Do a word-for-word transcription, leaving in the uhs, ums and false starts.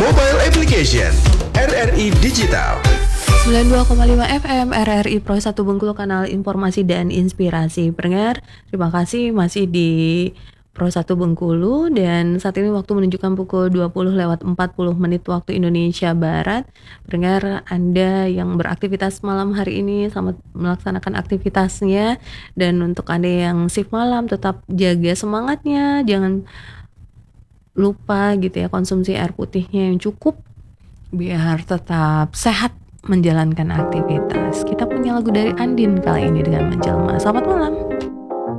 Mobile Application R R I Digital sembilan puluh dua koma lima F M R R I Pro satu Bengkulu, kanal informasi dan inspirasi. Pendengar, terima kasih masih di Pro satu Bengkulu, dan saat ini waktu menunjukkan pukul dua puluh lewat empat puluh menit waktu Indonesia Barat. Pendengar, Anda yang beraktivitas malam hari ini selamat melaksanakan aktivitasnya, dan untuk Anda yang shift malam tetap jaga semangatnya, jangan lupa gitu ya konsumsi air putihnya yang cukup biar tetap sehat menjalankan aktivitas. Kita punya lagu dari Andin kali ini dengan Menjelma. Selamat malam.